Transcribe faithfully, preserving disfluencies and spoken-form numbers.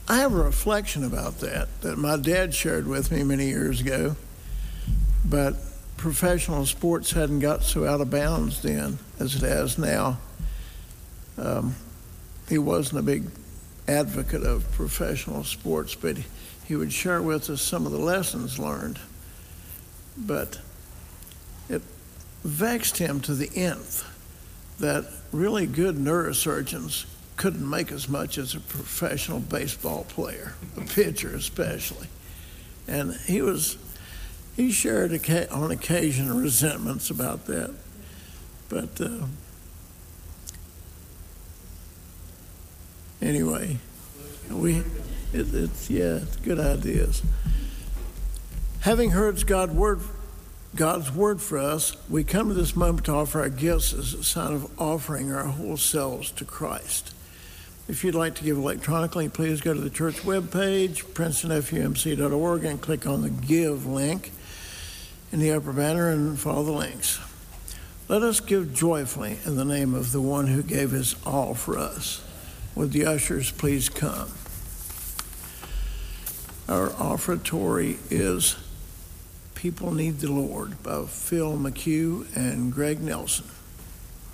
I have a reflection about that that my dad shared with me many years ago, but professional sports hadn't got so out of bounds then as it has now. Um, he wasn't a big advocate of professional sports, but he would share with us some of the lessons learned. But it vexed him to the nth that really good neurosurgeons couldn't make as much as a professional baseball player, a pitcher especially. And he was, he shared on occasion resentments about that. But uh, anyway, we, it, it's, yeah, it's good ideas. Having heard God's word, God's word for us, we come to this moment to offer our gifts as a sign of offering our whole selves to Christ. If you'd like to give electronically, please go to the church webpage, princeton f u m c dot org, and click on the Give link in the upper banner and follow the links. Let us give joyfully in the name of the one who gave his all for us. Would the ushers please come? Our offertory is People Need the Lord by Phil McHugh and Greg Nelson.